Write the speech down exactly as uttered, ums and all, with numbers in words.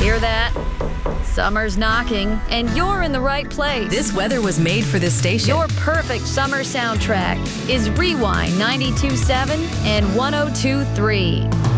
Hear that? Summer's knocking, and you're in the right place. This weather was made for this station. Your perfect summer soundtrack is Rewind ninety-two point seven and one oh two point three.